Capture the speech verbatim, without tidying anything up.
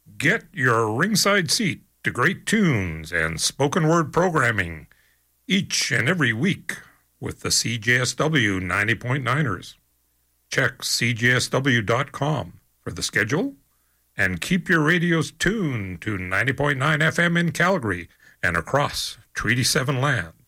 Get your ringside seat to great tunes and spoken word programming each and every week with the C J S W ninety point niners. Check C J S W dot com for the schedule and keep your radios tuned to ninety point nine F M in Calgary and across Treaty seven land.